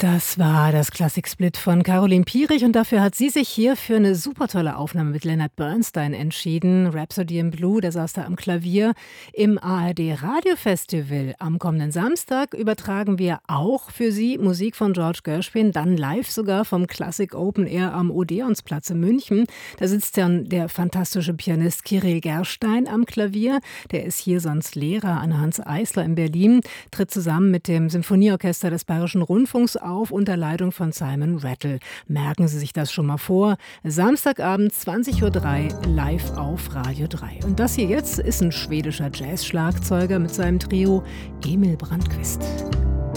Das war das Klassiksplit von Caroline Piering und dafür hat sie sich hier für eine super tolle Aufnahme mit Leonard Bernstein entschieden. Rhapsody in Blue, der saß da am Klavier. Im ARD Radiofestival am kommenden Samstag übertragen wir auch für Sie Musik von George Gershwin, dann live sogar vom Classic Open Air am Odeonsplatz in München. Da sitzt dann der fantastische Pianist Kirill Gerstein am Klavier. Der ist hier sonst Lehrer an Hans Eisler in Berlin, tritt zusammen mit dem Symphonieorchester des Bayerischen Rundfunks auf unter Leitung von Simon Rattle. Merken Sie sich das schon mal vor. Samstagabend 20:03 Uhr live auf Radio 3. Und das hier jetzt ist ein schwedischer Jazz-Schlagzeuger mit seinem Trio Emil Brandqvist.